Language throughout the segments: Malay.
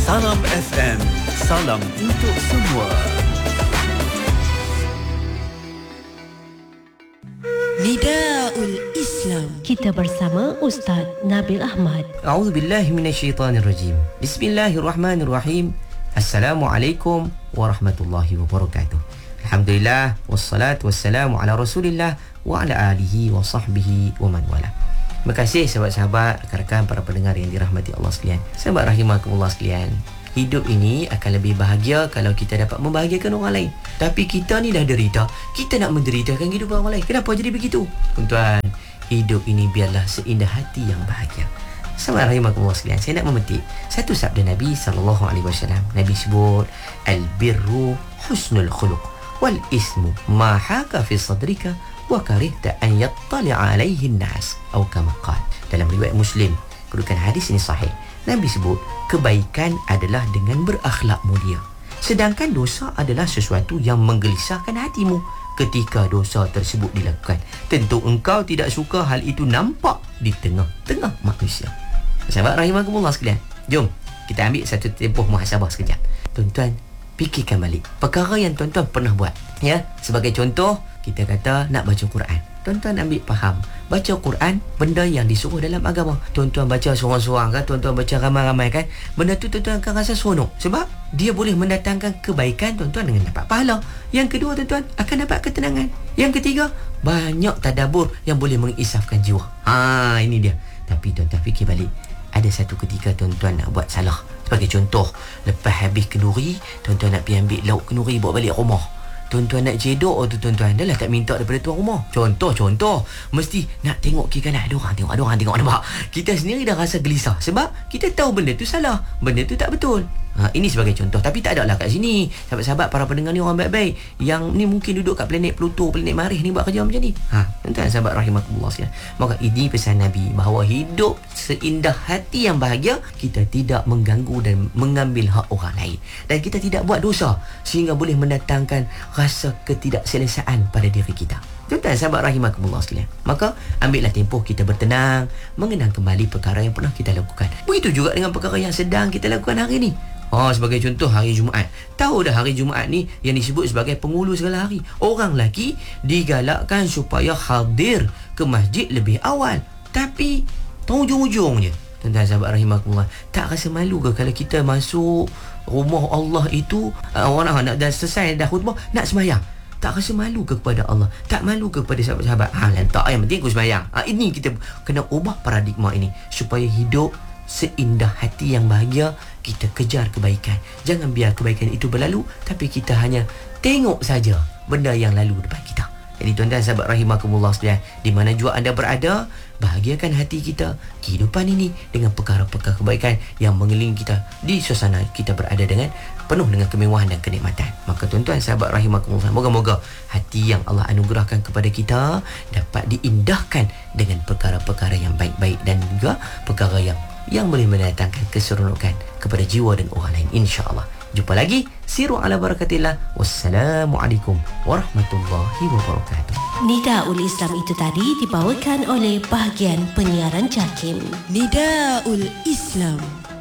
Salam FM, salam untuk semua. Nidaul Islam. Kita bersama Ustaz Nabil Ahmad. A'udzubillahi minasyaitanirrajim. Bismillahirrahmanirrahim. Assalamualaikum warahmatullahi wabarakatuh. Alhamdulillah wassalatu wassalamu ala Rasulillah wa ala alihi wa sahbihi wa man wala. Terima kasih sahabat-sahabat, rakan-rakan, para pendengar yang dirahmati Allah sekalian. Sahabat rahimakumullah sekalian. Hidup ini akan lebih bahagia kalau kita dapat membahagiakan orang lain. Tapi kita ni dah derita, kita nak menderitakan kehidupan orang lain. Kenapa jadi begitu? Tuan-tuan, hidup ini biarlah seindah hati yang bahagia. Sahabat rahimakumullah sekalian, saya nak memetik satu sabda Nabi SAW. Nabi sebut, al-birru husnul khuluq wal ismu ma haka fi sadrika wa karihta an yattali'a alaihi an-nas atau kama qala. Dalam riwayat Muslim, kedudukan hadis ini sahih. Nabi sebut, kebaikan adalah dengan berakhlak mulia. Sedangkan dosa adalah sesuatu yang menggelisahkan hatimu ketika dosa tersebut dilakukan. Tentu engkau tidak suka hal itu nampak di tengah-tengah manusia. Sahabat rahimakumullah sekalian, jom kita ambil satu tempoh muhasabah sekejap. Tuan-tuan, fikirkan balik perkara yang tuan-tuan pernah buat. Ya, sebagai contoh, kita kata nak baca Quran. Tuan-tuan ambil faham, baca Quran benda yang disuruh dalam agama. Tuan-tuan baca seorang-seorang kan, tuan-tuan baca ramai-ramai kan, benda tu tuan-tuan akan rasa seronok sebab dia boleh mendatangkan kebaikan tuan-tuan dengan dapat pahala. Yang kedua, tuan-tuan akan dapat ketenangan. Yang ketiga, banyak tadabbur yang boleh mengisafkan jiwa. Ini dia. Tapi tuan-tuan fikir balik, ada satu ketika tuan-tuan nak buat salah. Sebagai contoh, lepas habis kenduri, tuan-tuan nak pergi ambil lauk kenduri bawa balik rumah. Tuan-tuan nak cedok tu tuan-tuan, dah lah tak minta daripada tuan rumah. Contoh, mesti nak tengok kiri kanan, ada orang tengok, nampak. Kita sendiri dah rasa gelisah sebab kita tahu benda tu salah, benda tu tak betul. Ini sebagai contoh. Tapi tak adalah kat sini sahabat-sahabat, para pendengar ni orang baik-baik yang ni mungkin duduk kat planet Pluto, planet Marikh ni buat kerja macam ni. Tuan-tuan sahabat rahimakumullah sekalian, maka ini pesan Nabi bahawa hidup seindah hati yang bahagia, kita tidak mengganggu dan mengambil hak orang lain, dan kita tidak buat dosa sehingga boleh mendatangkan rasa ketidakselesaan pada diri kita. Tuan-tuan sahabat rahimakumullah sekalian, maka ambillah tempoh kita bertenang, mengenang kembali perkara yang pernah kita lakukan. Begitu juga dengan perkara yang sedang kita lakukan hari ini. Sebagai contoh, hari Jumaat. Tahu dah hari Jumaat ni yang disebut sebagai penghulu segala hari. Orang lelaki digalakkan supaya hadir ke masjid lebih awal. Tapi ujung-ujungnya, tuan-tuan sahabat rahimakumullah, tak rasa malu ke kalau kita masuk rumah Allah itu, orang nak dah selesai dah khutbah, nak sembahyang? Tak rasa malu ke kepada Allah? Tak malu ke kepada sahabat-sahabat? Lantak, yang penting aku sembahyang. Ini kita kena ubah paradigma ini supaya hidup seindah hati yang bahagia. Kita kejar kebaikan. Jangan biar kebaikan itu berlalu, tapi kita hanya tengok saja benda yang lalu depan kita. Jadi tuan-tuan sahabat rahimakumullah sekalian, di mana juga anda berada, bahagiakan hati kita, kehidupan ini dengan perkara-perkara kebaikan yang mengelilingi kita di suasana kita berada dengan penuh dengan kemewahan dan kenikmatan. Maka tuan-tuan sahabat rahimakumullah, moga-moga hati yang Allah anugerahkan kepada kita dapat diindahkan dengan perkara-perkara yang baik-baik dan juga perkara yang boleh mendatangkan keseronokan kepada jiwa dan orang lain, insya-Allah. Jumpa lagi, siru ala barakatillah. Wassalamualaikum warahmatullahi wabarakatuh. Nidaul Islam itu tadi dibawakan oleh bahagian penyiaran JAKIM. Nidaul Islam.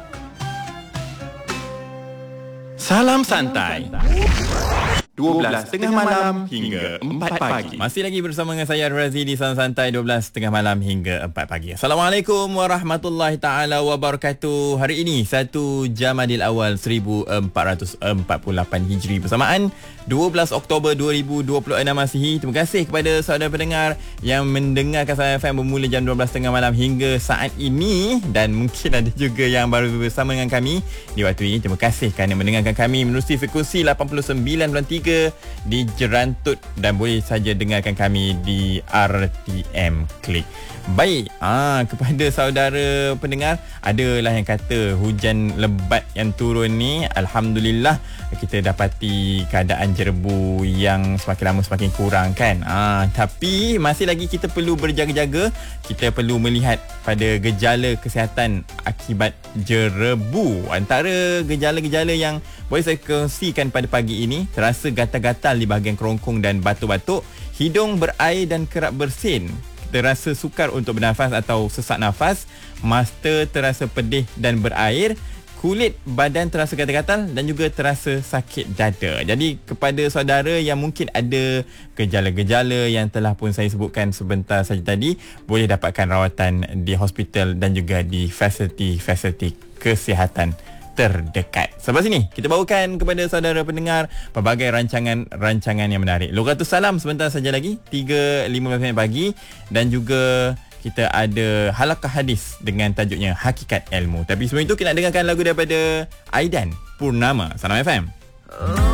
Salam santai. 12 tengah malam hingga 4 pagi. Masih lagi bersama dengan saya Razi di Salam Santai 12 tengah malam hingga 4 pagi. Assalamualaikum warahmatullahi taala wabarakatuh. Hari ini 1 Jamadil Awal 1448 Hijri bersamaan 12 Oktober 2026 Masihi. Terima kasih kepada saudara pendengar yang mendengarkan Salam FM bermula jam 12 tengah malam hingga saat ini, dan mungkin ada juga yang baru bersama dengan kami di waktu ini. Terima kasih kerana mendengarkan kami menerusi frekuensi 89.3 di Jerantut, dan boleh saja dengarkan kami di RTM Klik. Baik, kepada saudara pendengar, adalah yang kata hujan lebat yang turun ni, alhamdulillah kita dapati keadaan jerebu yang semakin lama semakin kurang kan. Tapi masih lagi kita perlu berjaga-jaga. Kita perlu melihat pada gejala kesihatan akibat jerebu. Antara gejala-gejala yang boleh saya kongsikan pada pagi ini, terasa gatal-gatal di bahagian kerongkong dan batuk-batuk, hidung berair dan kerap bersin, terasa sukar untuk bernafas atau sesak nafas, mata terasa pedih dan berair, kulit badan terasa gatal-gatal dan juga terasa sakit dada. Jadi kepada saudara yang mungkin ada gejala-gejala yang telah pun saya sebutkan sebentar saja tadi, boleh dapatkan rawatan di hospital dan juga di fasiliti-fasiliti kesihatan terdekat. Sampai sini kita bawakan kepada saudara pendengar pelbagai rancangan yang menarik. Luratus Salam sebentar saja lagi 3.15 pagi, dan juga kita ada halakah hadis dengan tajuknya Hakikat Ilmu. Tapi sebelum itu kita nak dengarkan lagu daripada Aidan Purnama. Salam FM.